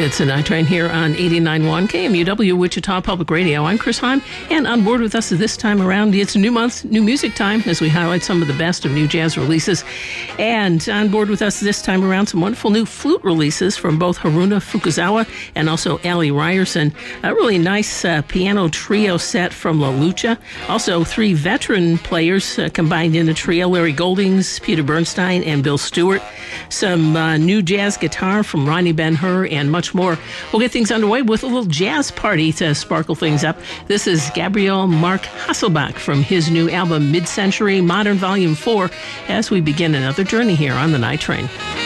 It's a night train here on 89.1 KMUW Wichita Public Radio. I'm Chris Heim, and on board with us this time around, it's a new month, new music time, as we highlight some of the best of new jazz releases. And on board with us this time around, some wonderful new flute releases from both Haruna Fukuzawa and also Ali Ryerson. A really nice piano trio set from La Lucha. Also, three veteran players combined in a trio, Larry Goldings, Peter Bernstein, and Bill Stewart. Some new jazz guitar from Ronnie Ben-Hur, and much more. We'll get things underway with a little jazz party to sparkle things up. This is Gabriel Mark Hasselbach from his new album Mid-Century Modern Volume 4 as we begin another journey here on the Night Train.